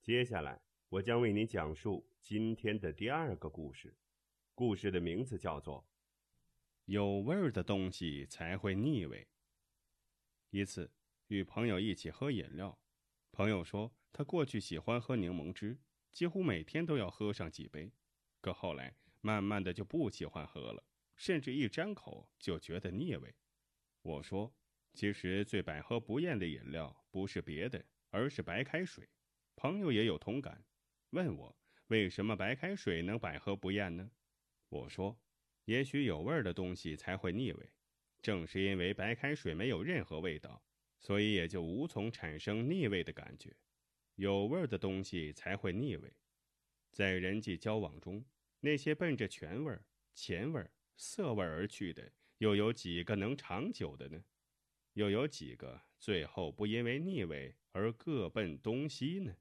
接下来我将为你讲述今天的第二个故事，故事的名字叫做有味儿的东西才会腻味。一次与朋友一起喝饮料，朋友说他过去喜欢喝柠檬汁，几乎每天都要喝上几杯，可后来慢慢的就不喜欢喝了，甚至一沾口就觉得腻味。我说其实最百喝不厌的饮料不是别的，而是白开水。朋友也有同感，问我为什么白开水能百喝不厌呢？我说也许有味儿的东西才会腻味，正是因为白开水没有任何味道，所以也就无从产生腻味的感觉。有味儿的东西才会腻味。在人际交往中，那些奔着权味、钱味、色味而去的，又有几个能长久的呢？又有几个最后不因为腻味而各奔东西呢？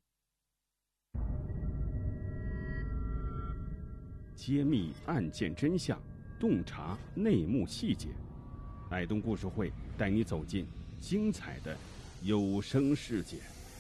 揭秘案件真相，洞察内幕细节，爱东故事会带你走进精彩的有声世界。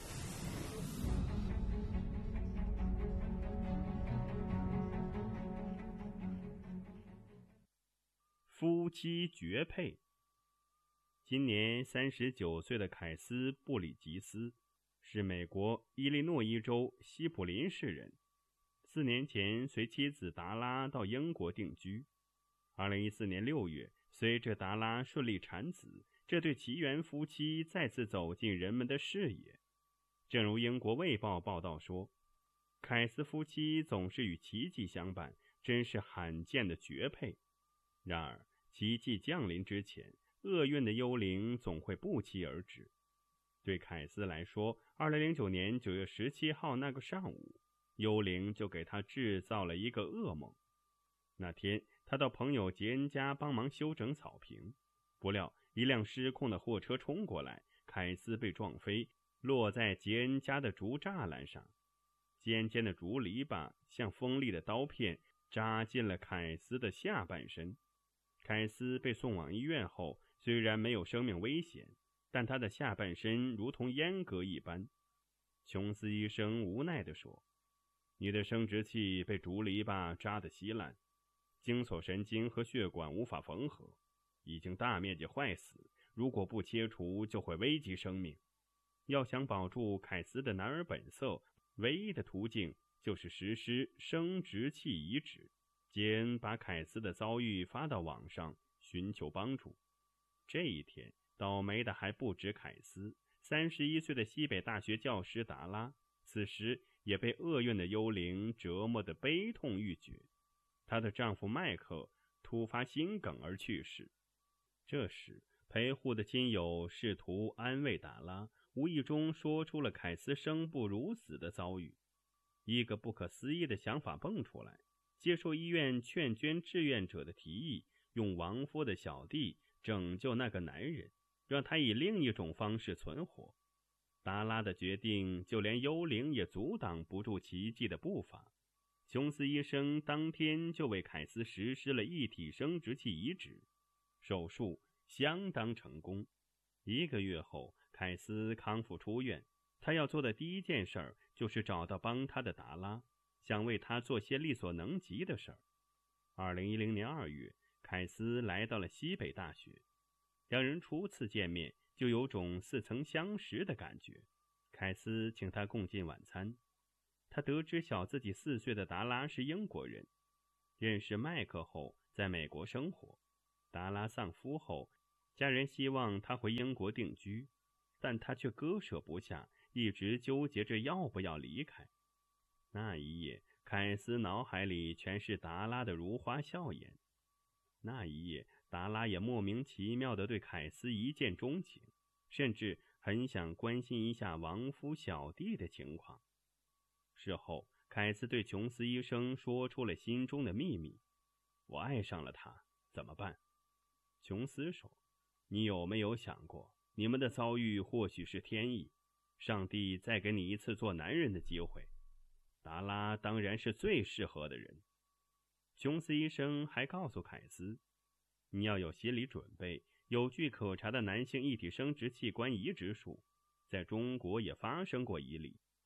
夫妻绝配。今年39岁的凯斯·布里吉斯是美国伊利诺伊州西普林市人，4年前随妻子达拉到英国定居。2014年6月，随着达拉顺利产子，这对奇缘夫妻再次走进人们的视野。正如英国卫报报道说，凯斯夫妻总是与奇迹相伴，真是罕见的绝配。然而奇迹降临之前，厄运的幽灵总会不期而至。对凯斯来说，2009年9月17号那个上午，幽灵就给他制造了一个噩梦。那天他到朋友杰恩家帮忙修整草坪，不料一辆失控的货车冲过来，凯斯被撞飞，落在杰恩家的竹栅栏上。尖尖的竹篱笆像锋利的刀片扎进了凯斯的下半身。凯斯被送往医院后，虽然没有生命危险，但他的下半身如同阉割一般。琼斯医生无奈地说，你的生殖器被竹篱笆扎得稀烂，颈索神经和血管无法缝合，已经大面积坏死，如果不切除就会危及生命。要想保住凯斯的男儿本色，唯一的途径就是实施生殖器移植。杰恩把凯斯的遭遇发到网上，寻求帮助。这一天，倒霉的还不止凯斯，31岁的西北大学教师达拉，此时也被厄运的幽灵折磨得悲痛欲绝。她的丈夫麦克突发心梗而去世。这时，陪护的亲友试图安慰达拉，无意中说出了凯斯生不如死的遭遇。一个不可思议的想法蹦出来，接受医院劝捐志愿者的提议，用亡夫的小弟拯救那个男人，让他以另一种方式存活。达拉的决定就连幽灵也阻挡不住奇迹的步伐。琼斯医生当天就为凯斯实施了一体生殖器移植，手术相当成功。1个月后，凯斯康复出院，他要做的第一件事就是找到帮他的达拉，想为他做些力所能及的事儿。2010年2月，凯斯来到了西北大学，两人初次见面就有种似曾相识的感觉。凯斯请他共进晚餐，他得知小自己4岁的达拉是英国人，认识麦克后在美国生活。达拉丧夫后，家人希望他回英国定居，但他却割舍不下，一直纠结着要不要离开。那一夜，凯斯脑海里全是达拉的如花笑颜。那一夜，达拉也莫名其妙地对凯斯一见钟情，甚至很想关心一下亡夫小弟的情况。事后，凯斯对琼斯医生说出了心中的秘密：我爱上了他，怎么办？琼斯说，你有没有想过，你们的遭遇或许是天意，上帝再给你一次做男人的机会。达拉当然是最适合的人。琼斯医生还告诉凯斯，你要有心理准备，有据可查的男性一体生殖器官移植术，在中国也发生过一例。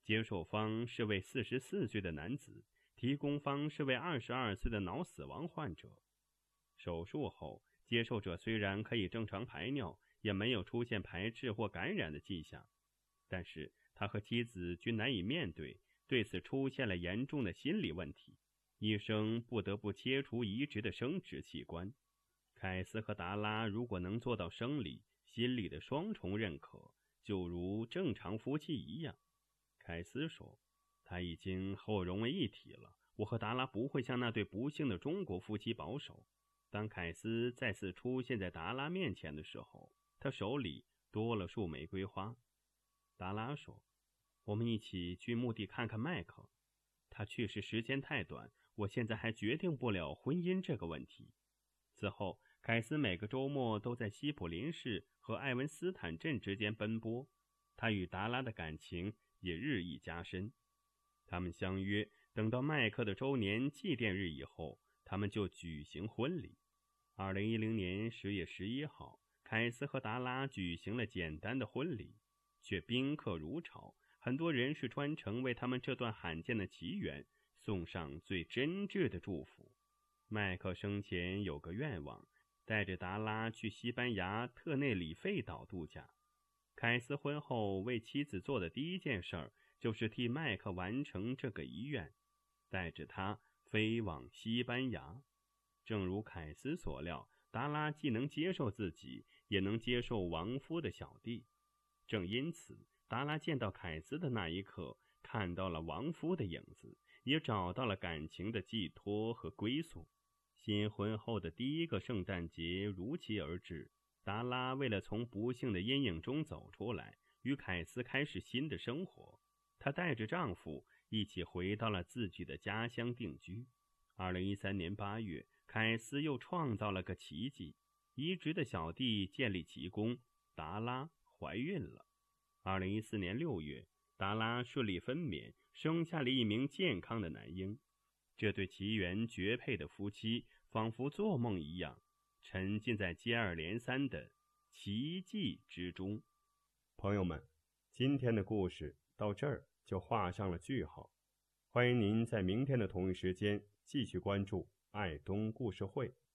接受方是位44岁的男子，提供方是位22岁的脑死亡患者。手术后，接受者虽然可以正常排尿，也没有出现排斥或感染的迹象，但是他和妻子均难以面对，对此出现了严重的心理问题，医生不得不切除移植的生殖器官。凯斯和达拉如果能做到生理、心理的双重认可，就如正常夫妻一样。凯斯说，他已经和我融为一体了，我和达拉不会像那对不幸的中国夫妻保守。当凯斯再次出现在达拉面前的时候，他手里多了束玫瑰花。达拉说，我们一起去墓地看看麦克。他去世时间太短，我现在还决定不了婚姻这个问题。此后，凯斯每个周末都在西普林市和艾文斯坦镇之间奔波，他与达拉的感情也日益加深。他们相约，等到麦克的周年祭奠日以后，他们就举行婚礼。2010年10月11号，凯斯和达拉举行了简单的婚礼，却宾客如潮，很多人是专程为他们这段罕见的奇缘送上最真挚的祝福。麦克生前有个愿望，带着达拉去西班牙特内里费岛度假。凯斯婚后为妻子做的第一件事儿，就是替麦克完成这个遗愿，带着他飞往西班牙。正如凯斯所料，达拉既能接受自己，也能接受亡夫的小弟。正因此，达拉见到凯斯的那一刻，看到了亡夫的影子，也找到了感情的寄托和归宿。新婚后的第一个圣诞节如期而至，达拉为了从不幸的阴影中走出来，与凯斯开始新的生活。她带着丈夫一起回到了自己的家乡定居。2013年8月，凯斯又创造了个奇迹，移植的小弟建立奇功，达拉怀孕了。2014年6月，达拉顺利分娩，生下了一名健康的男婴。这对奇缘绝配的夫妻仿佛做梦一样，沉浸在接二连三的奇迹之中。朋友们，今天的故事到这儿就画上了句号。欢迎您在明天的同一时间继续关注爱东故事会。